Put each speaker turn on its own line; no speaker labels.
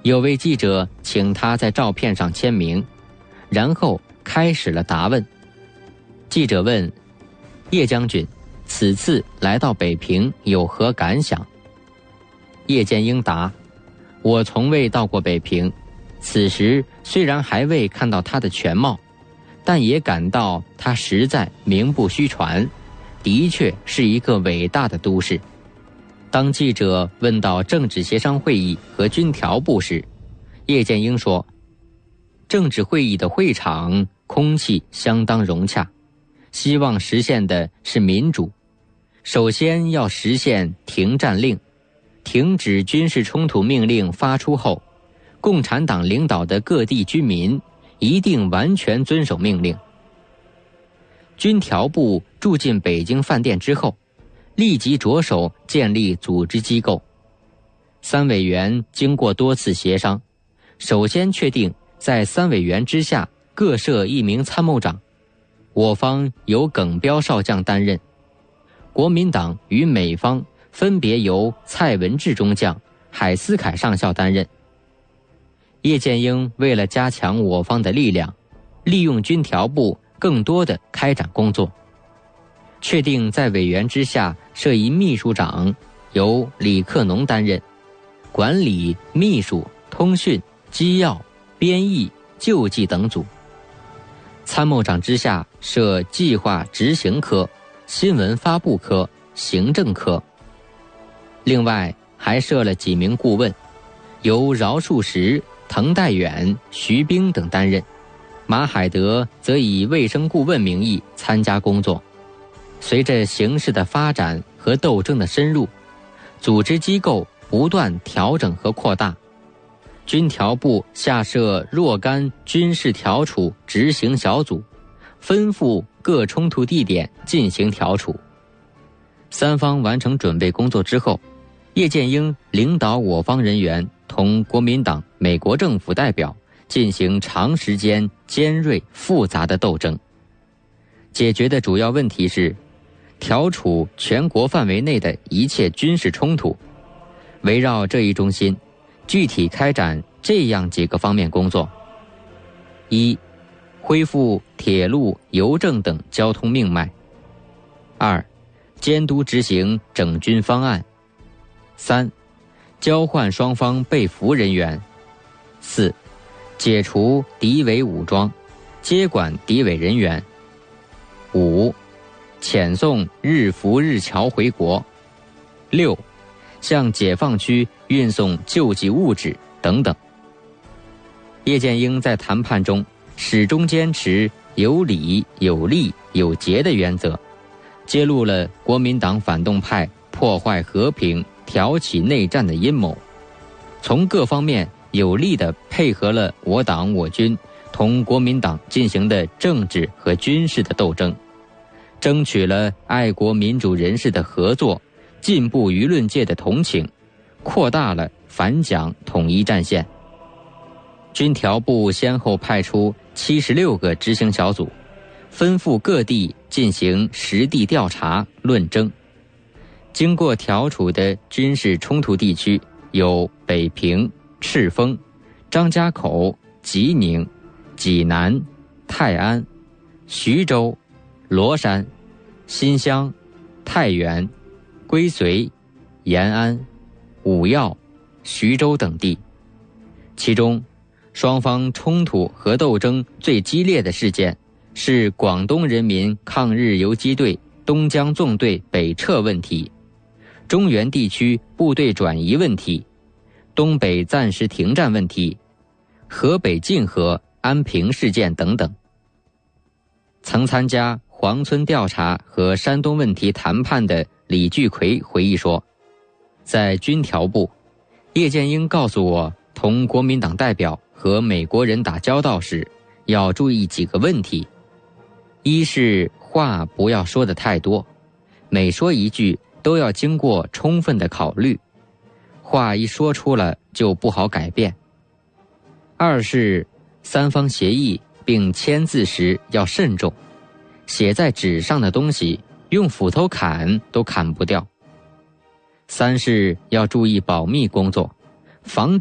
有位记者请他在照片上签名，然后开始了答问。记者问：叶将军，此次来到北平有何感想？叶剑英答：我从未到过北平，此时虽然还未看到它的全貌，但也感到它实在名不虚传，的确是一个伟大的都市。当记者问到政治协商会议和军调部时，叶剑英说：政治会议的会场空气相当融洽，希望实现的是民主。首先要实现停战令，停止军事冲突命令发出后，共产党领导的各地居民一定完全遵守命令。军调部住进北京饭店之后，立即着手建立组织机构。三委员经过多次协商，首先确定在三委员之下各设一名参谋长，我方由耿彪少将担任，国民党与美方分别由蔡文治中将、海斯凯上校担任。叶剑英为了加强我方的力量，利用军调部更多的开展工作，确定在委员之下设一秘书长，由李克农担任，管理秘书、通讯、机要、编译、救济等组。参谋长之下设计划执行科、新闻发布科、行政科。另外还设了几名顾问，由饶漱石、滕代远、徐冰等担任，马海德则以卫生顾问名义参加工作。随着形势的发展和斗争的深入，组织机构不断调整和扩大。军调部下设若干军事调处执行小组，吩咐各冲突地点进行调处。三方完成准备工作之后，叶剑英领导我方人员同国民党、美国政府代表进行长时间尖锐复杂的斗争。解决的主要问题是调处全国范围内的一切军事冲突，围绕这一中心，具体开展这样几个方面工作：一、恢复铁路、邮政等交通命脉；二、监督执行整军方案；三、交换双方被俘人员；四、解除敌伪武装，接管敌伪人员；五、遣送日俘日侨回国；六、向解放区运送救济物质等等。叶剑英在谈判中始终坚持有理、有利、有节的原则，揭露了国民党反动派破坏和平、挑起内战的阴谋，从各方面有力地配合了我党我军同国民党进行的政治和军事的斗争，争取了爱国民主人士的合作，进步舆论界的同情，扩大了反蒋统一战线。军调部先后派出76个执行小组，吩咐各地进行实地调查论证。经过调处的军事冲突地区有北平、赤峰、张家口、吉宁、济南、泰安、徐州、罗山、新乡、太原、归绥、延安、武耀、徐州等地。其中双方冲突和斗争最激烈的事件是广东人民抗日游击队东江纵队北撤问题、中原地区部队转移问题、东北暂时停战问题、河北泾河、安平事件等等。曾参加黄村调查和山东问题谈判的李聚奎回忆说，在军调部，叶剑英告诉我，同国民党代表和美国人打交道时要注意几个问题：一是话不要说得太多，每说一句都要经过充分的考虑，话一说出了就不好改变；二是三方协议并签字时要慎重，写在纸上的东西用斧头砍都砍不掉；三是要注意保密工作，防止